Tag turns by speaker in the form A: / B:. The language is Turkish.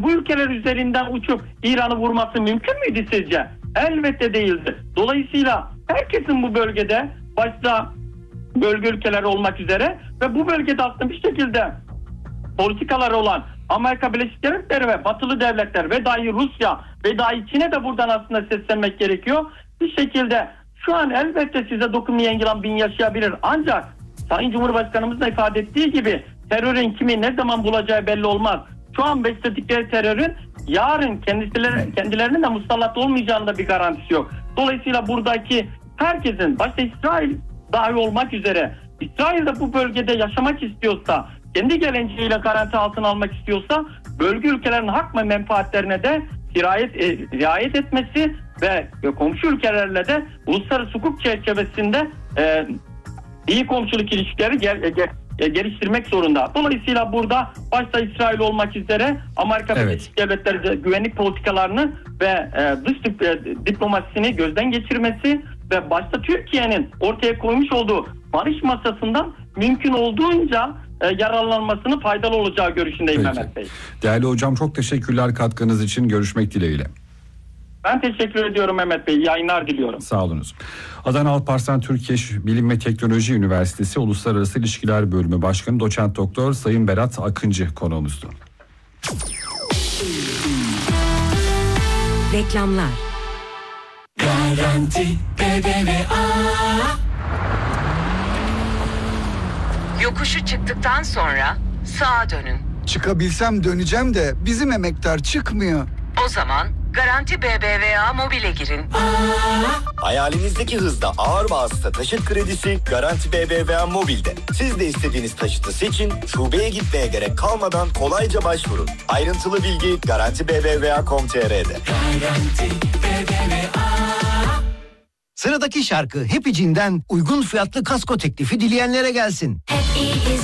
A: bu ülkeler üzerinden uçup İran'ı vurması mümkün müydü sizce? Elbette değildi. Dolayısıyla herkesin bu bölgede, başta bölge ülkeleri olmak üzere ve bu bölgede aslında bir şekilde politikaları olan Amerika Birleşik Devletleri ve batılı devletler ve dahi Rusya ve dahi Çin'e de buradan aslında seslenmek gerekiyor. Bir şekilde şu an elbette size dokunmayan yılan bin yaşayabilir. Ancak Sayın Cumhurbaşkanımız da ifade ettiği gibi terörün kimi ne zaman bulacağı belli olmaz. Şu an besledikleri terörün yarın kendilerinin de musallat olmayacağının da bir garantisi yok. Dolayısıyla buradaki herkesin, başta İsrail dahi olmak üzere, İsrail de bu bölgede yaşamak istiyorsa, kendi geleceğiyle garanti altına almak istiyorsa, bölge ülkelerin hak ve menfaatlerine de riayet etmesi ve komşu ülkelerle de uluslararası hukuk çerçevesinde iyi komşuluk ilişkileri geliştirmek zorunda. Dolayısıyla burada başta İsrail olmak üzere Amerika Birleşik Devletleri güvenlik politikalarını ve dış diplomasisini gözden geçirmesi ve başta Türkiye'nin ortaya koymuş olduğu barış masasından mümkün olduğunca yararlanmasının faydalı olacağı görüşündeyim Mehmet Bey.
B: Değerli hocam, çok teşekkürler katkınız için. Görüşmek dileğiyle.
A: Ben teşekkür ediyorum Mehmet Bey. Yayınlar diliyorum.
B: Sağ olunuz. Adana Alparslan Türkiye Bilim ve Teknoloji Üniversitesi Uluslararası İlişkiler Bölümü Başkanı Doçent Doktor Sayın Berat Akıncı konuğumuzdu.
C: Reklamlar.
D: Garanti BBVA.
E: Yokuşu çıktıktan sonra sağa dönün.
F: Çıkabilsem döneceğim de bizim emektar çıkmıyor.
E: O zaman Garanti BBVA Mobil'e girin.
G: Hayalinizdeki hızda ağır vasıta taşıt kredisi Garanti BBVA Mobil'de. Siz de istediğiniz taşıtı seçin, şubeye gitmeye gerek kalmadan kolayca başvurun. Ayrıntılı bilgi garantibbva.com.tr'de.
D: Garanti BBVA.
H: Sıradaki şarkı Happy Jean'den uygun fiyatlı kasko teklifi dileyenlere gelsin.
D: Happy is